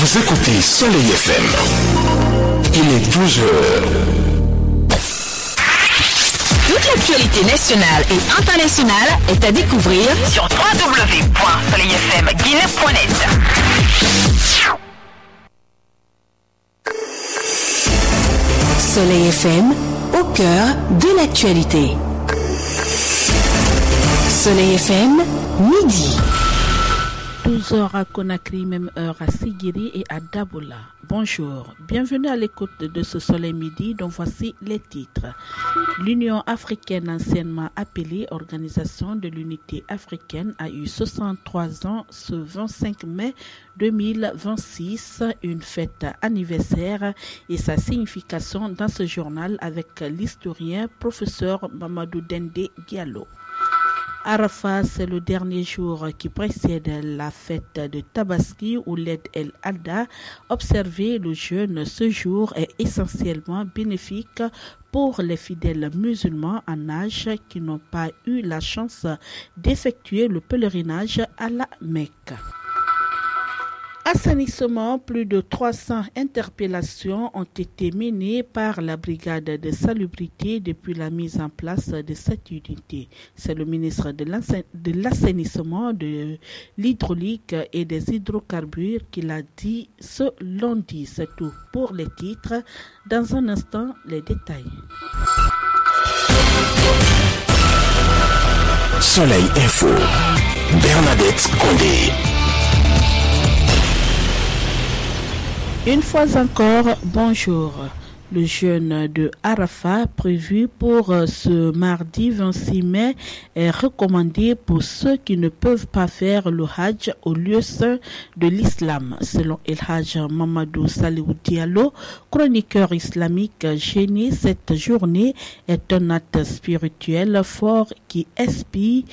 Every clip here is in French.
Vous écoutez Soleil FM. Il est 12h. Toute l'actualité nationale et internationale est à découvrir sur www.soleilfmguinée.net. Soleil FM, au cœur de l'actualité. Soleil FM, midi. 12h à Conakry, même heure à Sigiri et à Dabola. Bonjour, bienvenue à l'écoute de ce Soleil Midi dont voici les titres. L'Union africaine, anciennement appelée Organisation de l'Unité africaine, a eu 63 ans ce 25 mai 2026, une fête anniversaire et sa signification dans ce journal avec l'historien professeur Mamadou Dende Diallo. Arafat, c'est le dernier jour qui précède la fête de Tabaski où l'Eid el-Adha. Observer le jeûne ce jour est essentiellement bénéfique pour les fidèles musulmans en âge qui n'ont pas eu la chance d'effectuer le pèlerinage à la Mecque. Assainissement, plus de 300 interpellations ont été menées par la brigade de salubrité depuis la mise en place de cette unité. C'est le ministre de l'assainissement, de l'hydraulique et des hydrocarbures qui l'a dit ce lundi. C'est tout pour les titres. Dans un instant, les détails. Soleil Info. Bernadette Condé. Une fois encore, bonjour. Le jeûne de Arafat prévu pour ce mardi 26 mai est recommandé pour ceux qui ne peuvent pas faire le Hajj au lieu saint de l'islam. Selon El Hajj Mamadou Salihou Diallo, chroniqueur islamique gêné, cette journée est un acte spirituel fort qui expie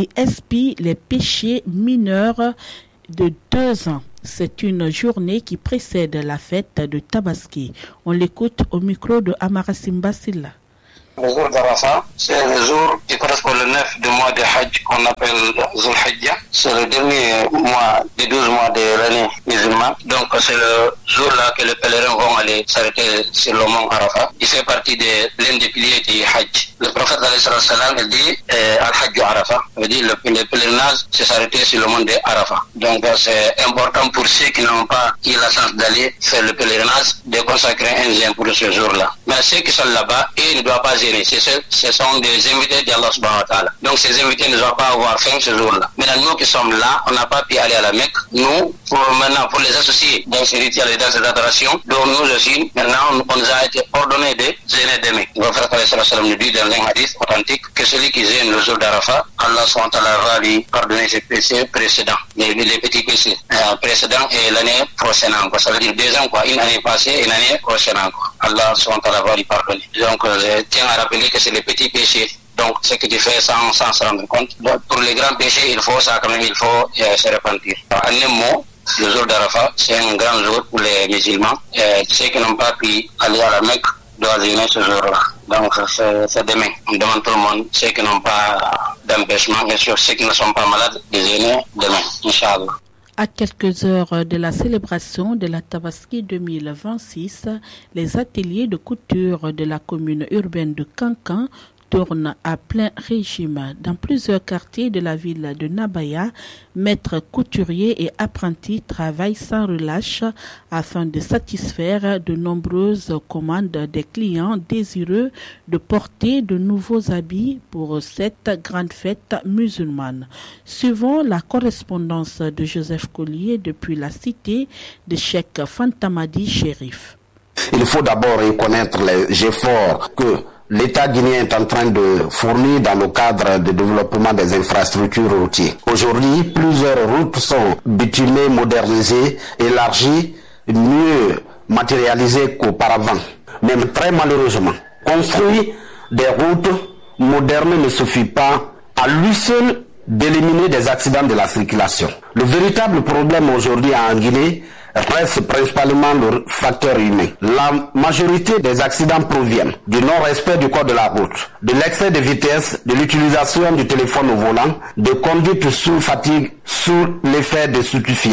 les péchés mineurs de 2 ans. C'est une journée qui précède la fête de Tabaski. On l'écoute au micro de Amara Simbasila. Le jour d'Arafat, c'est le jour qui correspond au 9 du mois de Hajj qu'on appelle Zul Hijjah. C'est le dernier mois des 12 mois de l'année musulmane. Donc c'est le jour-là que les pèlerins vont aller s'arrêter sur le mont Arafat. Il fait partie de l'un des piliers du Hajj. Le prophète il dit Al-Hajj Arafat. Il dit le pèlerinage, c'est s'arrêter sur le mont de Arafat. Donc c'est important pour ceux qui n'ont pas eu la chance d'aller faire le pèlerinage de consacrer un jour pour ce jour-là. Mais ceux qui sont là-bas, ils ne doivent pas gêner. Ce sont des invités d'Allah subhanahu wa ta'ala. Donc ces invités ne doivent pas avoir faim ce jour-là. Maintenant nous qui sommes là, on n'a pas pu aller à la Mecque. Nous, pour les associer dans ces rituels et dans ces adorations, donc nous aussi, maintenant on nous a été ordonné de gêner des Mecques. Le prophète nous dit dans un hadith authentique que celui qui gêne le jour d'Arafat, Allah subhanahu wa ta'ala va lui pardonner ses péchés précédents, les petits péchés précédents et l'année prochaine. Ça veut dire 2 ans, une année passée et une année prochaine. Allah subhanahu wa ta'ala va lui pardonner. Donc je tiens à rappeler que c'est les petits péchés. Donc ce que tu fais sans se rendre compte. Donc, pour les grands péchés, il faut se repentir. En un mot, le jour d'Arafat, c'est un grand jour pour les musulmans. Ceux qui n'ont pas pu aller à la Mecque doivent venir ce jour-là. Donc c'est demain. On demande tout le monde, ceux qui n'ont pas d'empêchement, bien sûr, ceux qui ne sont pas malades, de venir demain, Inch'Allah. À quelques heures de la célébration de la Tabaski 2026, les ateliers de couture de la commune urbaine de Kankan tournent à plein régime. Dans plusieurs quartiers de la ville de Nabaya, maîtres couturiers et apprentis travaillent sans relâche afin de satisfaire de nombreuses commandes des clients désireux de porter de nouveaux habits pour cette grande fête musulmane. Suivons la correspondance de Joseph Collier depuis la cité de Cheikh Fantamadi Chérif. Il faut d'abord reconnaître les efforts que l'État guinéen est en train de fournir dans le cadre de développement des infrastructures routières. Aujourd'hui, plusieurs routes sont bitumées, modernisées, élargies, mieux matérialisées qu'auparavant. Même très malheureusement, construire des routes modernes ne suffit pas à lui seul d'éliminer des accidents de la circulation. Le véritable problème aujourd'hui en Guinée reste principalement le facteur humain. La majorité des accidents proviennent du non-respect du code de la route, de l'excès de vitesse, de l'utilisation du téléphone au volant, de conduite sous fatigue, sous l'effet de stupéfiants,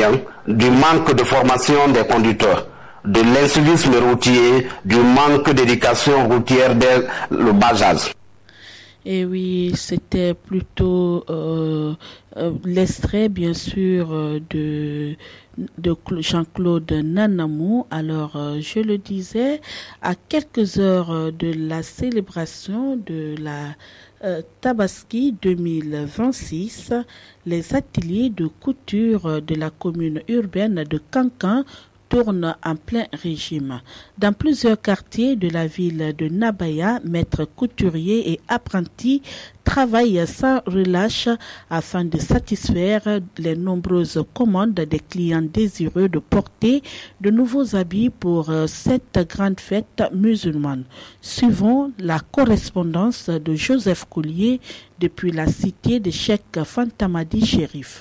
du manque de formation des conducteurs, de l'incivisme routier, du manque d'éducation routière dès le bas âge. Et oui, c'était plutôt l'extrait, bien sûr, de Jean-Claude Nanamou. Alors, je le disais, à quelques heures de la célébration de la Tabaski 2026, les ateliers de couture de la commune urbaine de Kankan tourne en plein régime. Dans plusieurs quartiers de la ville de Nabaya, maîtres couturiers et apprentis travaillent sans relâche afin de satisfaire les nombreuses commandes des clients désireux de porter de nouveaux habits pour cette grande fête musulmane. Suivons la correspondance de Joseph Collier depuis la cité de Cheikh Fantamadi Chérif.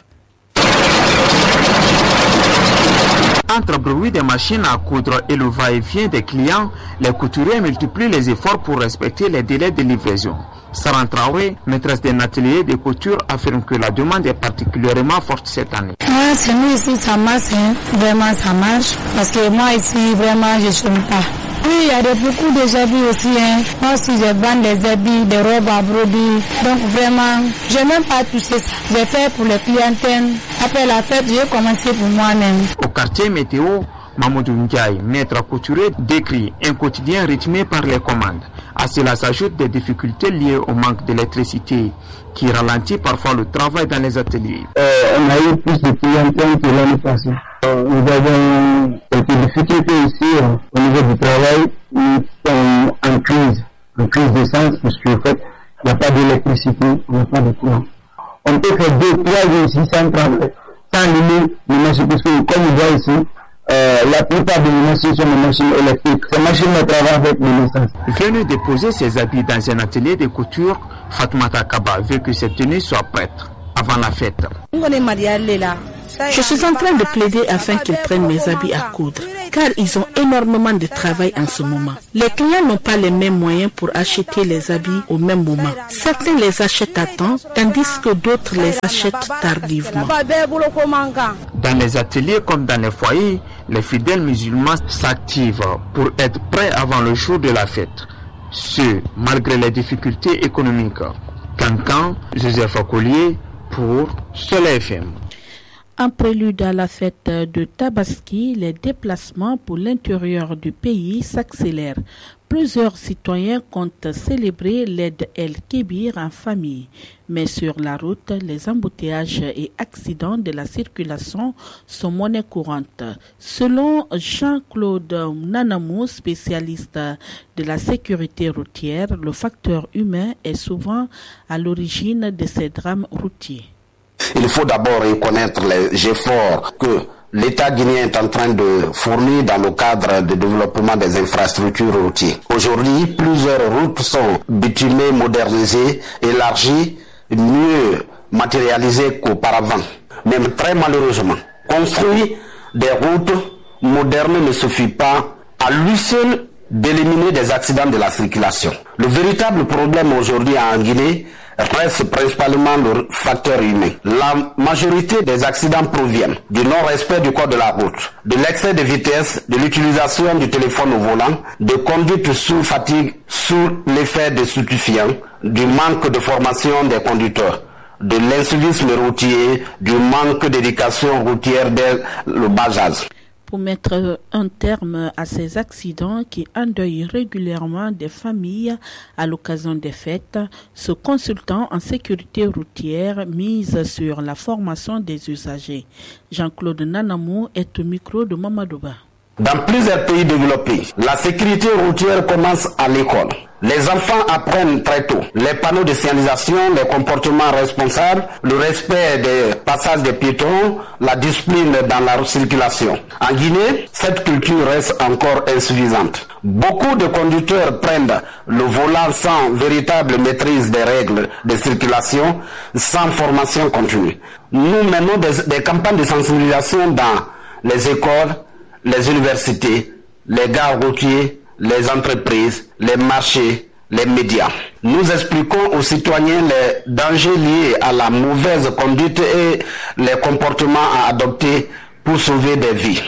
Entre bruit des machines à coudre et le va-et-vient des clients, les couturiers multiplient les efforts pour respecter les délais de livraison. Saran Traoré, maîtresse d'un atelier de couture, affirme que la demande est particulièrement forte cette année. C'est nous ici, ça marche, vraiment ça marche, parce que moi ici, vraiment, je ne chôme pas. Oui, il y a beaucoup de habits aussi. Moi aussi, je vends des habits, des robes à broder. Donc vraiment, je n'ai même pas touché ça. J'ai fait pour les clientèles. Après la fête, j'ai commencé pour moi-même. Au quartier météo, Mamoudou Ndiaye, maître couturier, décrit un quotidien rythmé par les commandes. À cela s'ajoutent des difficultés liées au manque d'électricité qui ralentit parfois le travail dans les ateliers. On a eu plus de clientèle que l'année passée. Nous avons quelques difficultés ici au niveau du travail. Nous sommes en crise d'essence parce qu'en fait, il n'y a pas d'électricité, il n'y a pas de courant. On peut faire 2-3 jours ici sans travail, sans allumer les machines, parce que comme on voit ici, la plupart des machines sont des machines électriques. Ces machines ne travaillent avec l'essence. Venu déposer ses habits dans un atelier de couture, Fatmata Kaba veut que cette tenue soit prête avant la fête. Je suis en train de plaider afin qu'ils prennent mes habits à coudre, car ils ont énormément de travail en ce moment. Les clients n'ont pas les mêmes moyens pour acheter les habits au même moment. Certains les achètent à temps, tandis que d'autres les achètent tardivement. Dans les ateliers comme dans les foyers, les fidèles musulmans s'activent pour être prêts avant le jour de la fête. Ce, malgré les difficultés économiques. Kankan, Joseph Collier pour Soleil FM. En prélude à la fête de Tabaski, les déplacements pour l'intérieur du pays s'accélèrent. Plusieurs citoyens comptent célébrer l'Aïd el-Kébir en famille. Mais sur la route, les embouteillages et accidents de la circulation sont monnaie courante. Selon Jean-Claude Nanamou, spécialiste de la sécurité routière, le facteur humain est souvent à l'origine de ces drames routiers. Il faut d'abord reconnaître les efforts que l'État guinéen est en train de fournir dans le cadre du développement des infrastructures routières. Aujourd'hui, plusieurs routes sont bitumées, modernisées, élargies, mieux matérialisées qu'auparavant. Même très malheureusement, construire des routes modernes ne suffit pas à lui seul d'éliminer des accidents de la circulation. Le véritable problème aujourd'hui en Guinée reste principalement le facteur humain. La majorité des accidents proviennent du non-respect du code de la route, de l'excès de vitesse, de l'utilisation du téléphone au volant, de conduite sous fatigue, sous l'effet de stupéfiants, du manque de formation des conducteurs, de l'incivisme routier, du manque d'éducation routière dès le bas âge. Pour mettre un terme à ces accidents qui endeuillent régulièrement des familles à l'occasion des fêtes, ce consultant en sécurité routière mise sur la formation des usagers. Jean-Claude Nanamou est au micro de Mamadouba. Dans plusieurs pays développés, la sécurité routière commence à l'école. Les enfants apprennent très tôt les panneaux de signalisation, les comportements responsables, le respect des passages des piétons, la discipline dans la circulation. En Guinée, cette culture reste encore insuffisante. Beaucoup de conducteurs prennent le volant sans véritable maîtrise des règles de circulation, sans formation continue. Nous menons des campagnes de sensibilisation dans les écoles, les universités, les gares routiers, les entreprises, les marchés, les médias. Nous expliquons aux citoyens les dangers liés à la mauvaise conduite et les comportements à adopter pour sauver des vies.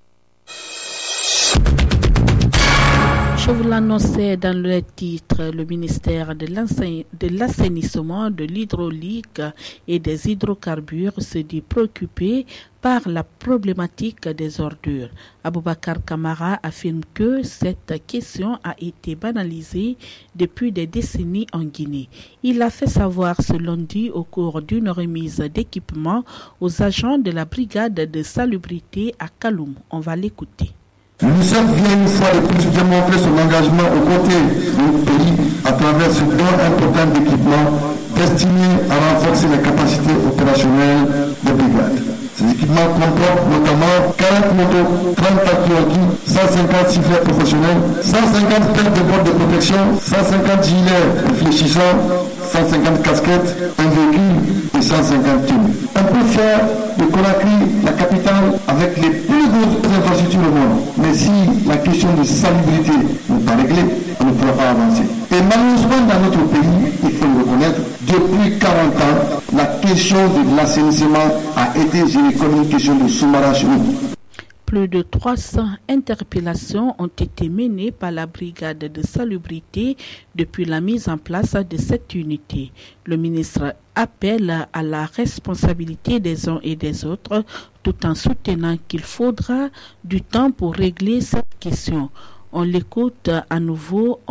Je vous l'annonçais dans le titre, le ministère de l'assainissement, de l'hydraulique et des hydrocarbures se dit préoccupé par la problématique des ordures. Aboubakar Kamara affirme que cette question a été banalisée depuis des décennies en Guinée. Il a fait savoir ce lundi au cours d'une remise d'équipement aux agents de la brigade de salubrité à Kaloum. On va l'écouter. L'UNICEF vient une fois de plus démontrer son engagement aux côtés du pays à travers ce don important d'équipements destinés à renforcer les capacités opérationnelles des brigades. Ces équipements comportent notamment 40 motos, 30 tracteurs, 150 sifflets professionnels, 150 paires de bottes de protection, 150 gilets réfléchissants, 150 casquettes, un véhicule et 150 tenues. On peut faire de Conakry la capitale avec les plus grosses infrastructures au monde. Mais si la question de salubrité n'est pas réglée, on ne pourra pas avancer. Et malheureusement, dans notre pays, il faut le reconnaître, depuis 40 ans, la question de l'assainissement a été gérée comme une question de sous-marin chez nous. Plus de 300 interpellations ont été menées par la brigade de salubrité depuis la mise en place de cette unité. Le ministre appelle à la responsabilité des uns et des autres tout en soutenant qu'il faudra du temps pour régler cette question. On écoute à nouveau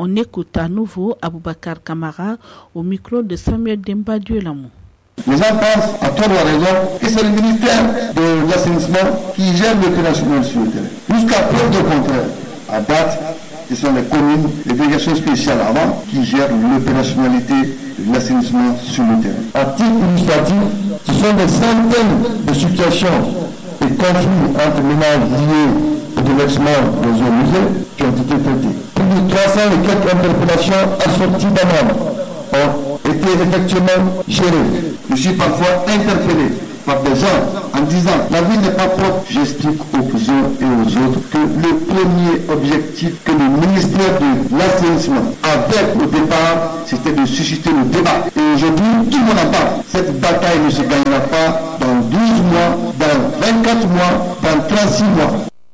Aboubakar Kamara au micro de Samuel Demba Diolamou. Les gens pensent, à tort ou à raison, que c'est le ministère de l'assainissement qui gère l'opérationnel sur le terrain. Jusqu'à preuve du contraire, à date, ce sont les communes, les délégations spéciales avant, qui gèrent l'opérationnalité de l'assainissement sur le terrain. À titre illustratif, ce sont des centaines de situations et conflits entre ménages liés au déversement des eaux usées qui ont été traités. Plus de 300 et quelques interpellations assorties d'amendes ont été effectivement gérées. Je suis parfois interpellé par des gens en disant la ville n'est pas propre. J'explique aux uns et aux autres que le premier objectif que le ministère de l'assainissement avait au départ, c'était de susciter le débat. Et aujourd'hui, tout le monde en parle. Cette bataille ne se gagnera pas dans 12 mois, dans 24 mois, dans 36 mois.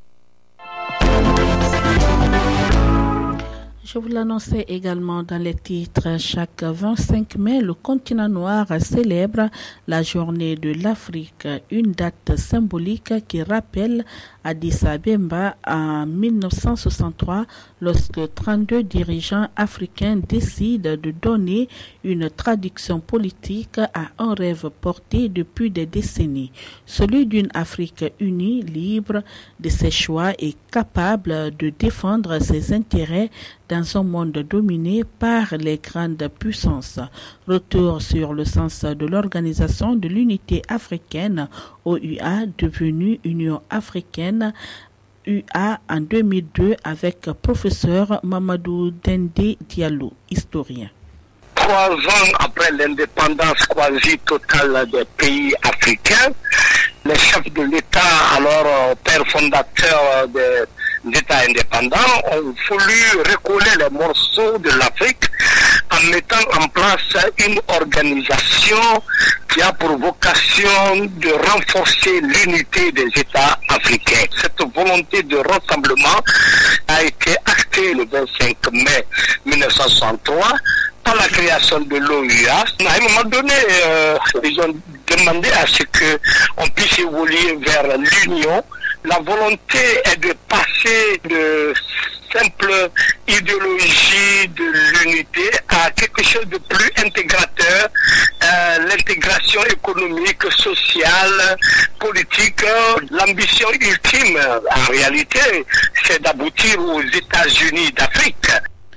Je vous l'annonçais également dans les titres. Chaque 25 mai, le continent noir célèbre la journée de l'Afrique, une date symbolique qui rappelle Addis Abeba en 1963 lorsque 32 dirigeants africains décident de donner une traduction politique à un rêve porté depuis des décennies, celui d'une Afrique unie, libre de ses choix et capable de défendre ses intérêts dans un monde dominé par les grandes puissances. Retour sur le sens de l'Organisation de l'Unité africaine, OUA, devenue Union africaine, UA en 2002 avec professeur Mamadou Dende Diallo, historien. 3 ans après l'indépendance quasi totale des pays africains, les chefs de l'État, alors pères fondateurs des États indépendants, ont voulu recoller les morceaux de l'Afrique en mettant en place une organisation qui a pour vocation de renforcer l'unité des États africains. Cette volonté de rassemblement a été actée le 25 mai 1963 par la création de l'OUA. À un moment donné, ils ont demandé à ce qu'on puisse évoluer vers l'union. La volonté est de passer de simple idéologie de l'unité à quelque chose de plus intégrateur, l'intégration économique, sociale, politique. L'ambition ultime, en réalité, c'est d'aboutir aux États-Unis d'Afrique.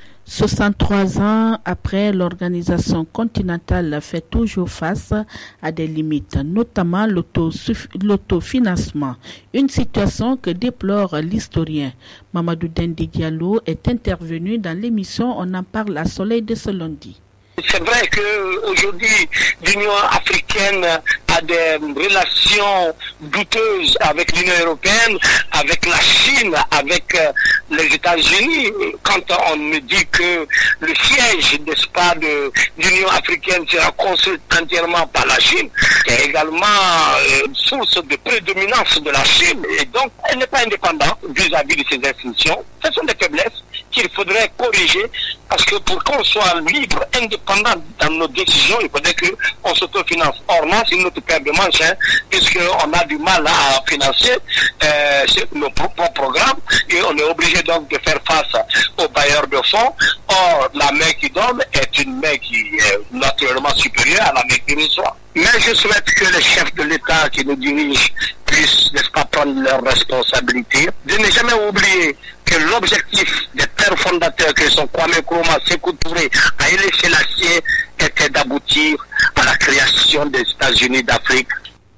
63 ans après, l'organisation continentale fait toujours face à des limites, notamment l'autofinancement, une situation que déplore l'historien. Mamadou Dende Diallo est intervenu dans l'émission On en parle à Soleil de ce lundi. C'est vrai qu'aujourd'hui, l'Union africaine a des relations douteuses avec l'Union européenne, avec la Chine, avec les États-Unis. Quand on me dit que le siège, n'est-ce pas, de l'Union africaine sera construit entièrement par la Chine, c'est également une source de prédominance de la Chine. Et donc, elle n'est pas indépendante vis-à-vis de ces institutions. Ce sont des faiblesses qu'il faudrait corriger, parce que pour qu'on soit libre, indépendant dans nos décisions, il faudrait qu'on s'autofinance. Or là, c'est notre paire de manches, puisqu'on a du mal à financer nos propres programmes, et on est obligé donc de faire face aux bailleurs de fonds. Or, la main qui donne est une main qui est naturellement supérieure à la main qui reçoit. Mais je souhaite que les chefs de l'État qui nous dirigent puissent, n'est-ce pas, prendre leurs responsabilités, de ne jamais oublier que l'objectif des pères fondateurs que sont Kwame Nkrumah, Sékou Touré, Haïlé Sélassié était d'aboutir à la création des États-Unis d'Afrique.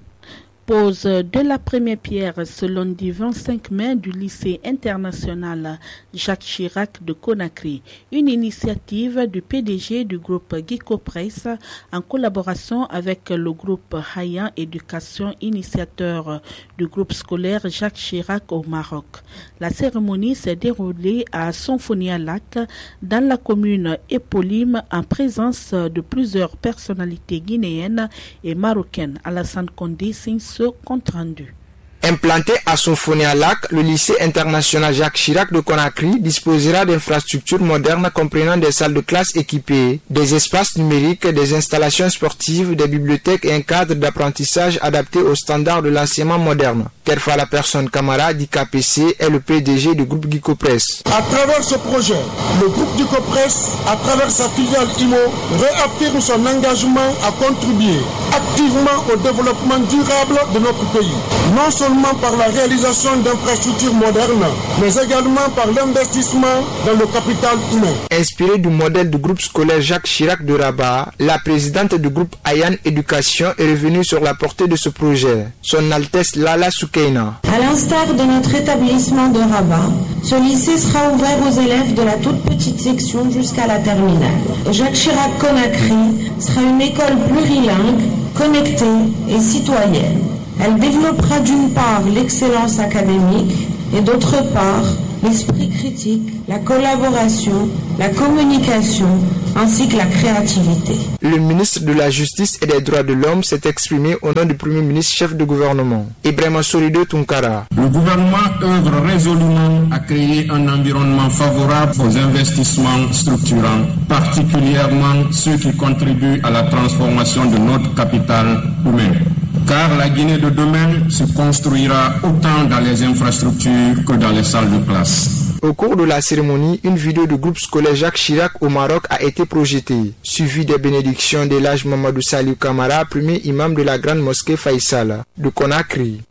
Pose de la première pierre ce lundi 25 mai du lycée international Jacques Chirac de Conakry, une initiative du PDG du groupe Guico Press en collaboration avec le groupe Hayan Éducation, initiateur du groupe scolaire Jacques Chirac au Maroc. La cérémonie s'est déroulée à Sonfonia-Lac dans la commune éponyme en présence de plusieurs personnalités guinéennes et marocaines. Alassane Condé signe ce compte rendu. Implanté à Sonfonia-Lac, le lycée international Jacques Chirac de Conakry disposera d'infrastructures modernes comprenant des salles de classe équipées, des espaces numériques, des installations sportives, des bibliothèques et un cadre d'apprentissage adapté aux standards de l'enseignement moderne. Kerfa la personne Camara d'IKPC est le PDG du groupe Guico Press. À travers ce projet, le groupe Guico Press, à travers sa filiale IMO, réaffirme son engagement à contribuer activement au développement durable de notre pays. Non seulement par la réalisation d'infrastructures modernes, mais également par l'investissement dans le capital humain. Inspiré du modèle du groupe scolaire Jacques Chirac de Rabat, la présidente du groupe Hayan Éducation est revenue sur la portée de ce projet. Son Altesse Lala Soukeina. À l'instar de notre établissement de Rabat, ce lycée sera ouvert aux élèves de la toute petite section jusqu'à la terminale. Jacques Chirac Conakry sera une école plurilingue, connectée et citoyenne. Elle développera d'une part l'excellence académique et d'autre part l'esprit critique, la collaboration, la communication ainsi que la créativité. Le ministre de la Justice et des Droits de l'Homme s'est exprimé au nom du Premier ministre chef de gouvernement, Ibrahima Solido Tunkara. Le gouvernement œuvre résolument à créer un environnement favorable aux investissements structurants, particulièrement ceux qui contribuent à la transformation de notre capital humain. Car la Guinée de demain se construira autant dans les infrastructures que dans les salles de classe. Au cours de la cérémonie, une vidéo du groupe scolaire Jacques Chirac au Maroc a été projetée, suivie des bénédictions de l'Haj Mamadou Saliou Kamara, premier imam de la grande mosquée Faïsal de Conakry.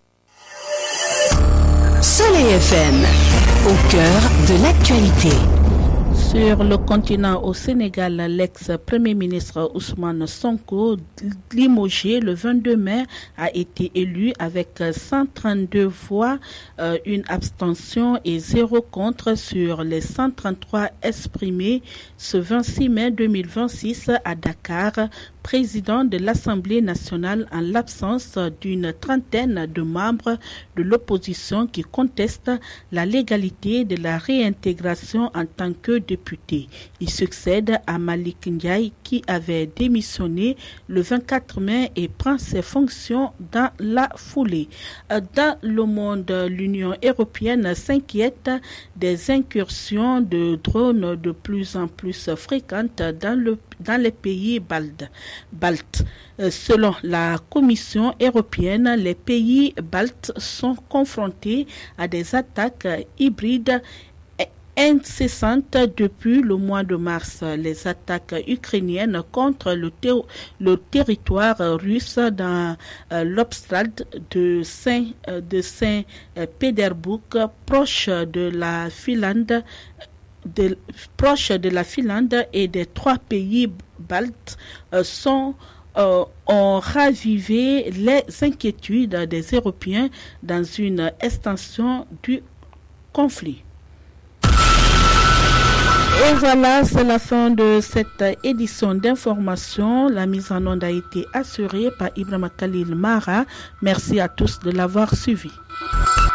Soleil FM, au cœur de l'actualité. Sur le continent au Sénégal, l'ex-premier ministre Ousmane Sonko, limogé le 22 mai, a été élu avec 132 voix, une abstention et 0 contre sur les 133 exprimés ce 26 mai 2026 à Dakar, président de l'Assemblée nationale en l'absence d'une trentaine de membres de l'opposition qui contestent la légalité de la réintégration en tant que député. Il succède à Malik Ndiaye qui avait démissionné le 24 mai et prend ses fonctions dans la foulée. Dans le monde, l'Union européenne s'inquiète des incursions de drones de plus en plus fréquentes dans les pays baltes. Selon la Commission européenne, les pays baltes sont confrontés à des attaques hybrides incessantes depuis le mois de mars. Les attaques ukrainiennes contre le territoire russe dans l'Oblast de Saint-Pétersbourg, proche de la Finlande et des 3 pays baltes ont ravivé les inquiétudes des Européens dans une extension du conflit. Et voilà, c'est la fin de cette édition d'information. La mise en onde a été assurée par Ibrahima Khalil Mara. Merci à tous de l'avoir suivi.